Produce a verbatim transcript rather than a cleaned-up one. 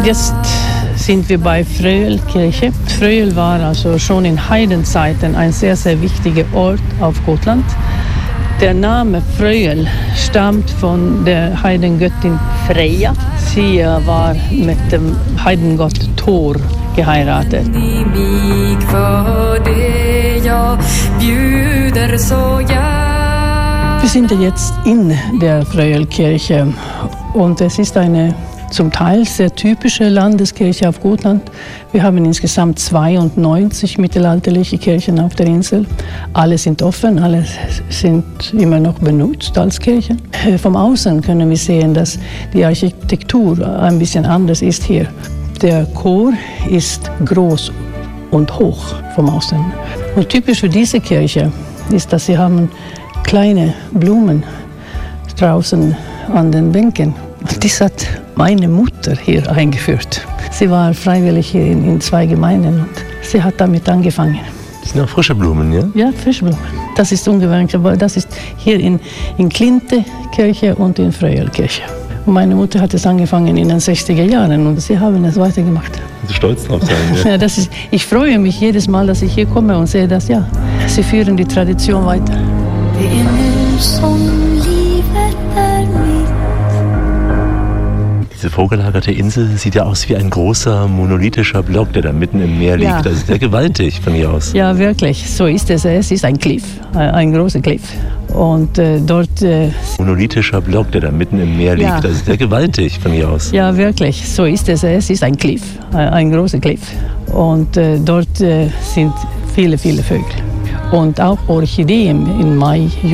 Jetzt sind wir bei Fröjelkirche. Fröjel war also schon in Heidenzeiten ein sehr, sehr wichtiger Ort auf Gotland. Der Name Fröjel stammt von der Heidengöttin Freja. Sie war mit dem Heidengott Thor geheiratet. Wir sind jetzt in der Fröjelkirche und es ist eine zum Teil sehr typische Landeskirche auf Gotland. Wir haben insgesamt zweiundneunzig mittelalterliche Kirchen auf der Insel. Alle sind offen, alle sind immer noch benutzt als Kirchen. Vom Außen können wir sehen, dass die Architektur ein bisschen anders ist hier. Der Chor ist groß und hoch vom Außen. Und typisch für diese Kirche ist, dass sie haben kleine Blumen draußen an den Bänken. Das hat meine Mutter hier eingeführt. Sie war freiwillig hier in, in zwei Gemeinden und sie hat damit angefangen. Das sind auch frische Blumen, ja? Ja, frische Blumen. Das ist ungewöhnlich, aber das ist hier in, in Klinte Kirche und in Fröjelkirche. Und meine Mutter hat es angefangen in den sechziger Jahren und sie haben es weitergemacht. Sie stolz drauf sein, ja? Ja, das ist, ich freue mich jedes Mal, dass ich hier komme und sehe, dass ja, sie führen die Tradition weiter. Det är nu som livet är mitt. Diese vorgelagerte Insel sieht ja aus wie ein großer monolithischer Block, der da mitten im Meer liegt. Ja. Das ist sehr gewaltig von hier aus. Ja, wirklich, so ist es. Es ist ein Cliff, ein großer Cliff. Und äh, dort... Äh, monolithischer Block, der da mitten im Meer liegt. Ja. Das ist sehr gewaltig von hier aus. Ja, wirklich, so ist es. Es ist ein Cliff, ein großer Cliff. Und äh, dort äh, sind viele, viele Vögel. Und auch Orchideen im Mai,